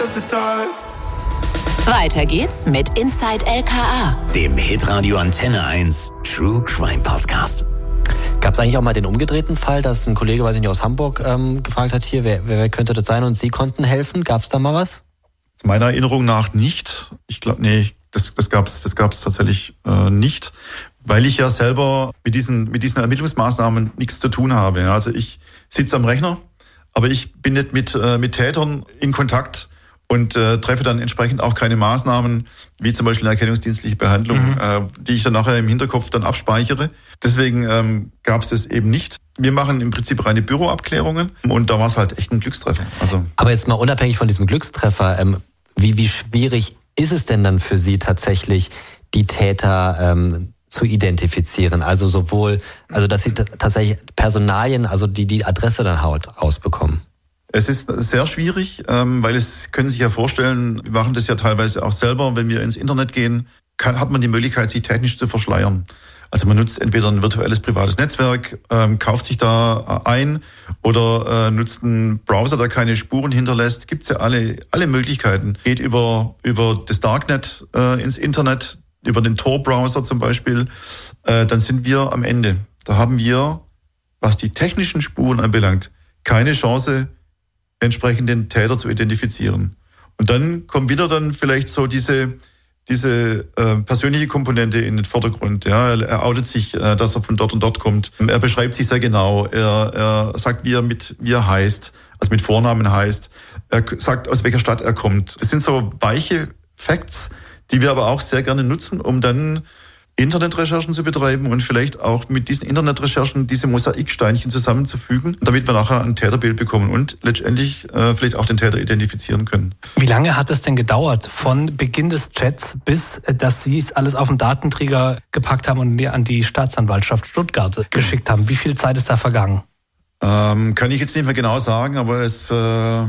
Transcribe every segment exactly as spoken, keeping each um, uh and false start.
Weiter geht's mit Inside L K A, dem Hitradio Antenne eins True Crime Podcast. Gab es eigentlich auch mal den umgedrehten Fall, dass ein Kollege, weiß ich nicht, aus Hamburg ähm, gefragt hat, hier, wer, wer könnte das sein und Sie konnten helfen? Gab es da mal was? Meiner Erinnerung nach nicht. Ich glaube, nee, das, das gab's, das gab's tatsächlich äh, nicht, weil ich ja selber mit diesen, mit diesen Ermittlungsmaßnahmen nichts zu tun habe. Ja. Also ich sitze am Rechner, aber ich bin nicht mit, äh, mit Tätern in Kontakt und äh, treffe dann entsprechend auch keine Maßnahmen, wie zum Beispiel eine erkennungsdienstliche Behandlung, mhm. äh, die ich dann nachher im Hinterkopf dann abspeichere. Deswegen ähm, gab es das eben nicht. Wir machen im Prinzip reine Büroabklärungen und da war es halt echt ein Glückstreffer. Also aber jetzt mal unabhängig von diesem Glückstreffer, ähm, wie, wie schwierig ist es denn dann für Sie tatsächlich, die Täter ähm, zu identifizieren? Also sowohl, also dass Sie t- tatsächlich Personalien, also die die Adresse dann rausbekommen? Es ist sehr schwierig, weil es, können Sie sich ja vorstellen, wir machen das ja teilweise auch selber, wenn wir ins Internet gehen, kann, hat man die Möglichkeit, sich technisch zu verschleiern. Also man nutzt entweder ein virtuelles privates Netzwerk, ähm, kauft sich da ein oder äh, nutzt einen Browser, der keine Spuren hinterlässt. Gibt's ja alle alle Möglichkeiten. Geht über über das Darknet äh, ins Internet, über den Tor-Browser zum Beispiel. Äh, dann sind wir am Ende. Da haben wir, was die technischen Spuren anbelangt, keine Chance, entsprechend den Täter zu identifizieren. Und dann kommt wieder dann vielleicht so diese diese äh, persönliche Komponente in den Vordergrund. Ja, er, er outet sich, äh, dass er von dort und dort kommt. Er beschreibt sich sehr genau. Er, er sagt, wie er mit wie er heißt, also mit Vornamen heißt. Er sagt, aus welcher Stadt er kommt. Das sind so weiche Facts, die wir aber auch sehr gerne nutzen, um dann Internetrecherchen zu betreiben und vielleicht auch mit diesen Internetrecherchen diese Mosaiksteinchen zusammenzufügen, damit wir nachher ein Täterbild bekommen und letztendlich äh, vielleicht auch den Täter identifizieren können. Wie lange hat es denn gedauert von Beginn des Chats bis, dass Sie es alles auf den Datenträger gepackt haben und an die Staatsanwaltschaft Stuttgart geschickt haben? Wie viel Zeit ist da vergangen? Ähm, kann ich jetzt nicht mehr genau sagen, aber es... Äh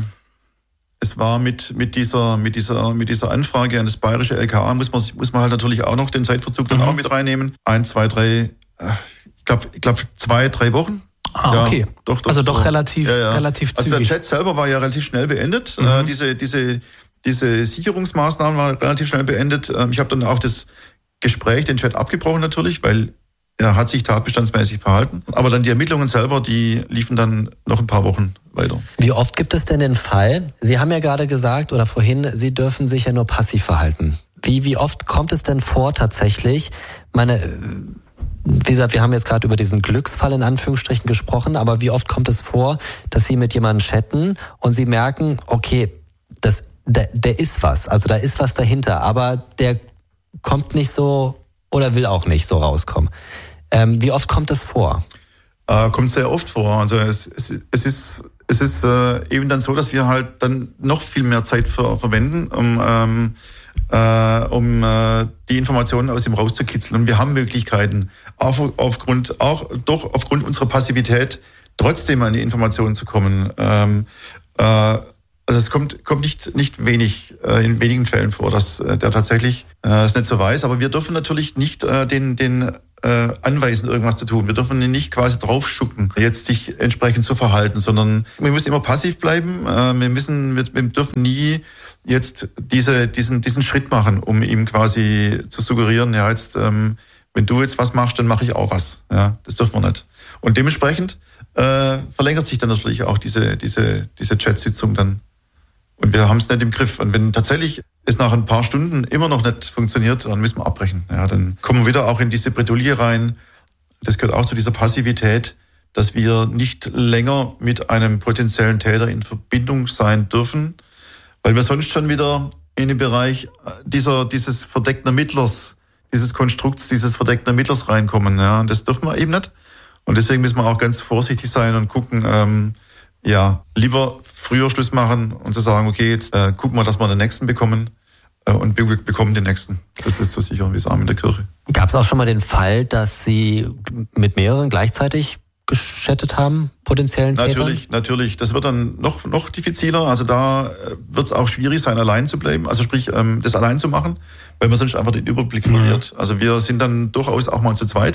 Es war mit mit dieser mit dieser mit dieser Anfrage an das bayerische L K A muss man muss man halt natürlich auch noch den Zeitverzug dann mhm. auch mit reinnehmen. Ein, zwei, drei, ich glaube ich glaube zwei, drei Wochen. Ah, ja, okay. Doch, doch, also so. doch relativ ja, ja. relativ zügig. Also der Chat selber war ja relativ schnell beendet. Mhm. Äh, diese diese diese Sicherungsmaßnahmen waren relativ schnell beendet. Ähm, ich habe dann auch das Gespräch, den Chat abgebrochen natürlich, weil er hat sich tatbestandsmäßig verhalten. Aber dann die Ermittlungen selber, die liefen dann noch ein paar Wochen weiter. Wie oft gibt es denn den Fall? Sie haben ja gerade gesagt oder vorhin, Sie dürfen sich ja nur passiv verhalten. Wie, wie oft kommt es denn vor tatsächlich? Meine, wie gesagt, wir haben jetzt gerade über diesen Glücksfall in Anführungsstrichen gesprochen, aber wie oft kommt es vor, dass Sie mit jemandem chatten und Sie merken, okay, das, der, der ist was, also da ist was dahinter, aber der kommt nicht so oder will auch nicht so rauskommen. Ähm, wie oft kommt das vor? Äh, kommt sehr oft vor. Also es, es, es ist es ist äh, eben dann so, dass wir halt dann noch viel mehr Zeit ver, verwenden, um ähm, äh, um äh, die Informationen aus ihm rauszukitzeln. Und wir haben Möglichkeiten, auch aufgrund auch doch aufgrund unserer Passivität trotzdem an die Informationen zu kommen. Ähm, äh, Also es kommt kommt nicht nicht wenig äh, in wenigen Fällen vor, dass äh, der tatsächlich äh, es nicht so weiß. Aber wir dürfen natürlich nicht äh, den den äh, anweisen, irgendwas zu tun. Wir dürfen ihn nicht quasi draufschucken, jetzt sich entsprechend zu verhalten, sondern wir müssen immer passiv bleiben. Äh, wir müssen wir, wir dürfen nie jetzt diese diesen diesen Schritt machen, um ihm quasi zu suggerieren, ja jetzt ähm, wenn du jetzt was machst, dann mache ich auch was. Ja, das dürfen wir nicht. Und dementsprechend äh, verlängert sich dann natürlich auch diese diese diese Chat-Sitzung dann. Und wir haben es nicht im Griff. Und wenn tatsächlich es nach ein paar Stunden immer noch nicht funktioniert, dann müssen wir abbrechen. Ja, dann kommen wir wieder auch in diese Bredouille rein. Das gehört auch zu dieser Passivität, dass wir nicht länger mit einem potenziellen Täter in Verbindung sein dürfen, weil wir sonst schon wieder in den Bereich dieser dieses verdeckten Ermittlers, dieses Konstrukts, dieses verdeckten Ermittlers reinkommen. Ja, und das dürfen wir eben nicht. Und deswegen müssen wir auch ganz vorsichtig sein und gucken, ähm, ja, lieber früher Schluss machen und zu sagen, okay, jetzt äh, gucken wir, dass wir den nächsten bekommen äh, und wir bekommen den nächsten. Das ist so sicher wie das Arm in der Kirche. Gab es auch schon mal den Fall, dass Sie mit mehreren gleichzeitig geschattet haben, potenziellen Tätern? Natürlich, natürlich. Das wird dann noch noch diffiziler. Also da wird es auch schwierig sein, allein zu bleiben. Also sprich, ähm, das allein zu machen, weil man sonst einfach den Überblick verliert. Mhm. Also wir sind dann durchaus auch mal zu zweit,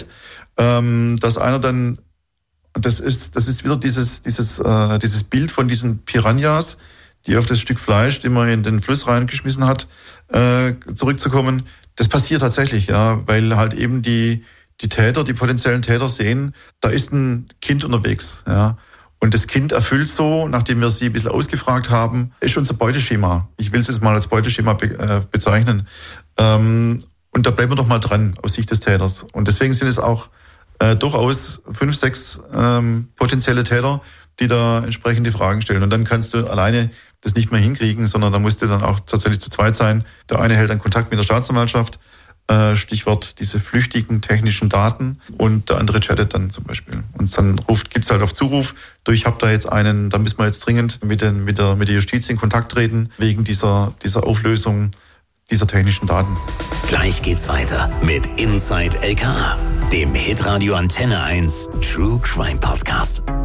ähm, dass einer dann Das ist, das ist wieder dieses, dieses, äh, dieses Bild von diesen Piranhas, die auf das Stück Fleisch, den man in den Fluss reingeschmissen hat, äh, zurückzukommen. Das passiert tatsächlich, ja, weil halt eben die die Täter, die potenziellen Täter sehen, da ist ein Kind unterwegs, ja. Und das Kind erfüllt so, nachdem wir sie ein bisschen ausgefragt haben, ist unser Beuteschema. Ich will es jetzt mal als Beuteschema be- äh, bezeichnen. Ähm, und da bleiben wir doch mal dran aus Sicht des Täters. Und deswegen sind es auch äh, durchaus fünf, sechs ähm, potenzielle Täter, die da entsprechende Fragen stellen. Und dann kannst du alleine das nicht mehr hinkriegen, sondern da musst du dann auch tatsächlich zu zweit sein. Der eine hält dann Kontakt mit der Staatsanwaltschaft, Stichwort diese flüchtigen technischen Daten, und der andere chattet dann zum Beispiel. Und dann ruft, gibt's halt auf Zuruf, du, ich habe da jetzt einen, da müssen wir jetzt dringend mit, den, mit, der, mit der Justiz in Kontakt treten, wegen dieser, dieser Auflösung dieser technischen Daten. Gleich geht's weiter mit Inside L K A, dem Hitradio Antenne eins True Crime Podcast.